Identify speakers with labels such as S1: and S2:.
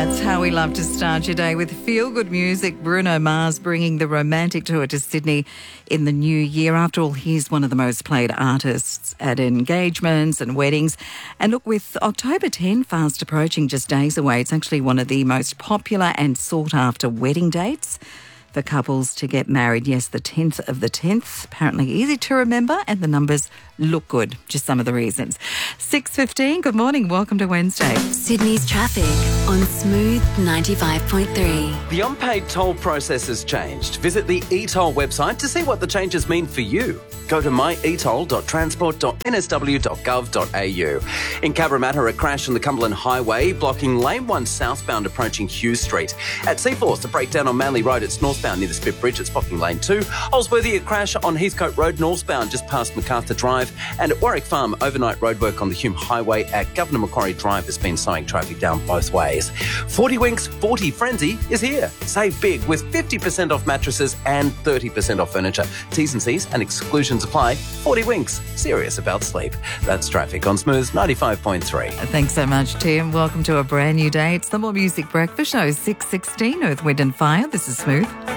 S1: That's how we love to start your day with feel-good music. Bruno Mars bringing the romantic tour to Sydney in the new year. After all, he's one of the most played artists at engagements and weddings. And look, with October 10 fast approaching, just days away, it's actually one of the most popular and sought-after wedding dates for couples to get married. Yes, the 10th of the 10th. Apparently easy to remember and the numbers look good. Just some of the reasons. 6:15, good morning. Welcome to Wednesday.
S2: Sydney's traffic on Smooth 95.3.
S3: The unpaid toll process has changed. Visit the eToll website to see what the changes mean for you. Go to myetoll.transport.nsw.gov.au. In Cabramatta, a crash on the Cumberland Highway blocking lane 1 southbound approaching Hughes Street. At Seaforth, a breakdown on Manly Road, it's northbound near the Spit Bridge, it's blocking lane 2. Olsworthy, a crash on Heathcote Road northbound just past MacArthur Drive. And at Warwick Farm, overnight roadwork on the Hume Highway at Governor Macquarie Drive has been slowing traffic down both ways. 40 Winks 40 Frenzy is here. Save big with 50% off mattresses and 30% off furniture. T's and C's and exclusions apply. 40 Winks, serious about sleep. That's traffic on Smooth 95.3.
S1: Thanks so much, Tim. Welcome to a brand new day. It's the More Music Breakfast Show, 6:16, Earth, Wind and Fire. This is Smooth.